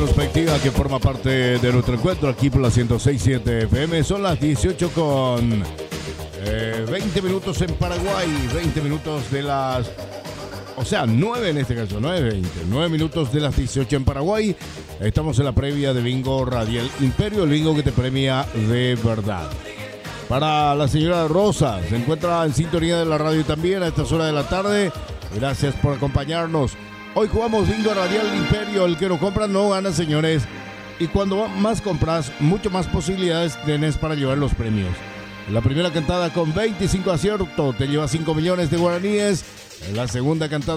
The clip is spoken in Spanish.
Perspectiva que forma parte de nuestro encuentro aquí por la 106.7 FM. Son las 18 con 20 minutos en Paraguay, 20 minutos de las... O sea, 9 en este caso, 9:20. 9 minutos de las 18 en Paraguay. Estamos en la previa de Bingo Radial Imperio, el bingo que te premia de verdad. Para la señora Rosa, se encuentra en sintonía de la radio también a estas horas de la tarde. Gracias por acompañarnos. Hoy jugamos Bingo Radial Imperio. El que no compra no gana, señores. Y cuando más compras, mucho más posibilidades tenés para llevar los premios. La primera cantada con 25 aciertos te lleva 5 millones de guaraníes. La segunda cantada